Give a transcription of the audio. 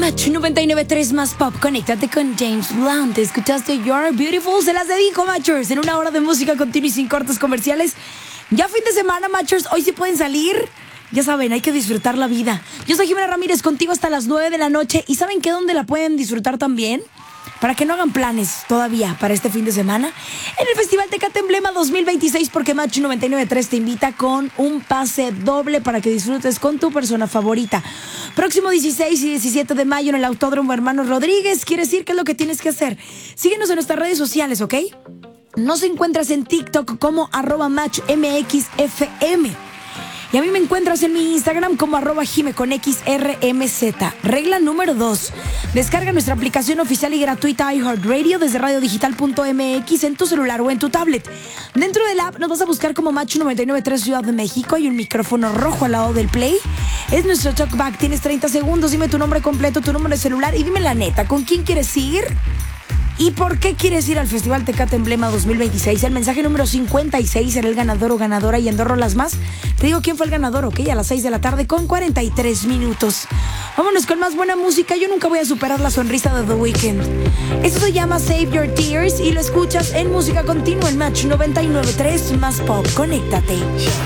Match 99.3 más pop. Conéctate con James Blunt. Escuchaste You're Beautiful. Se las dedico, Matchers, en una hora de música continua y sin cortes comerciales. Ya fin de semana, Matchers. Hoy sí pueden salir. Ya saben, hay que disfrutar la vida. Yo soy Jimena Ramírez, contigo hasta las 9 de la noche. ¿Y saben qué? ¿Dónde la pueden disfrutar también? Para que no hagan planes todavía para este fin de semana, en el Festival Tecate Emblema 2026, porque Match 99.3 te invita con un pase doble para que disfrutes con tu persona favorita. Próximo 16 y 17 de mayo en el Autódromo Hermanos Rodríguez. Quiere decir qué es lo que tienes que hacer. Síguenos en nuestras redes sociales, ¿ok? Nos encuentras en TikTok como @MatchMXFM. Y a mí me encuentras en mi Instagram como @JimeConXRMZ. Regla número 2. Descarga nuestra aplicación oficial y gratuita iHeartRadio desde radiodigital.mx en tu celular o en tu tablet. Dentro del app nos vas a buscar como Match 99.3 Ciudad de México. Hay un micrófono rojo al lado del play. Es nuestro talkback. Tienes 30 segundos. Dime tu nombre completo, tu número de celular y dime la neta. ¿Con quién quieres ir? ¿Y por qué quieres ir al Festival Tecate Emblema 2026? El mensaje número 56 será el ganador o ganadora y en 2 rolas más te digo quién fue el ganador, ¿ok? A las 6 de la tarde con 43 minutos. Vámonos con más buena música. Yo nunca voy a superar la sonrisa de The Weeknd. Esto se llama Save Your Tears y lo escuchas en música continua en Match 99.3 más pop. Conéctate.